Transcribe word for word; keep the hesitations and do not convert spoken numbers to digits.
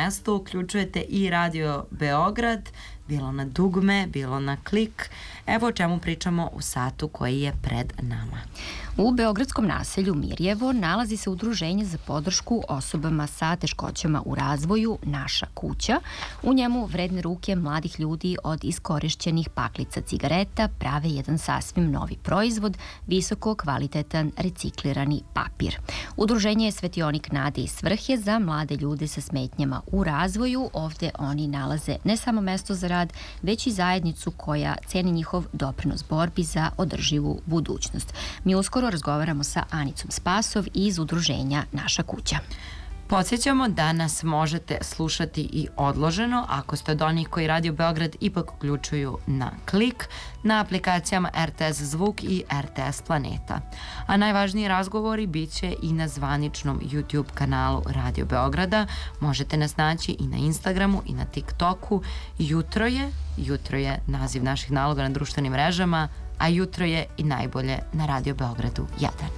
mestu uključujete i Radio Beograd, bilo na dugme, bilo na klik. Evo o čemu pričamo u satu koji je pred nama. U beogradskom naselju Mirjevo nalazi se udruženje za podršku osobama sa teškoćama u razvoju Naša kuća. U njemu vredne ruke mladih ljudi od iskorišćenih paklica cigareta prave jedan sasvim novi proizvod, visoko kvalitetan reciklirani papir. Udruženje je svetionik nade i svrhe za mlade ljude sa smetnjama u razvoju. Ovde oni nalaze ne samo mesto za rad, već i zajednicu koja ceni njihov doprinos borbi za održivu budućnost. Mi uskoro razgovaramo sa Anicom Spasov iz udruženja Naša kuća. Podsjećamo da nas možete slušati i odloženo ako ste od onih koji Radio Beograd ipak uključuju na klik na aplikacijama R T S Zvuk i R T S Planeta. A najvažniji razgovori bit će i na zvaničnom YouTube kanalu Radio Beograda. Možete nas naći i na Instagramu i na TikToku. Jutro je, jutro je naziv naših naloga na društvenim mrežama, a jutro je i najbolje na Radio Beogradu jedan.